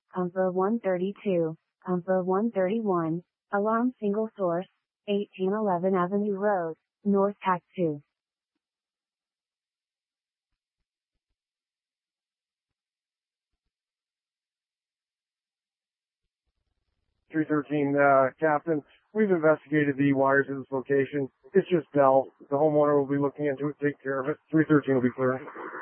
Pumper 132, Pumper 131, alarm single source, 1811 Avenue Road, North Tac 2. Captain, we've investigated the wires at this location. It's just Dell. The homeowner will be looking into it, take care of it. 313 will be clear.